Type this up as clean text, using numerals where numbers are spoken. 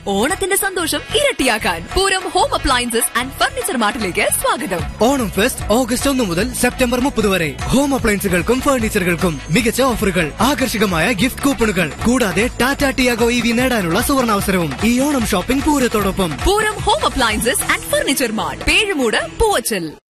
ഓണത്തിന്റെ സന്തോഷം ഇരട്ടിയാക്കാൻ Pooram home appliances and furniture മാർട്ടിലേക്ക് സ്വാഗതം. ഓണം ഫെസ്റ്റ് ഓഗസ്റ്റ് 1 മുതൽ സെപ്റ്റംബർ 30 വരെ. ഹോം അപ്ലയൻസുകൾക്കും ഫർണിച്ചറുകൾക്കും മികച്ച ഓഫറുകൾ, ആകർഷകമായ ഗിഫ്റ്റ് കൂപ്പണുകൾ, കൂടാതെ ടാറ്റ ടിയാഗോ EV നേടാനുള്ള സുവർണാവസരവും ഈ Onam shopping പൂരത്തോടൊപ്പം. Pooram home appliances and furniture mart, Pezhumoodu, Poovachal.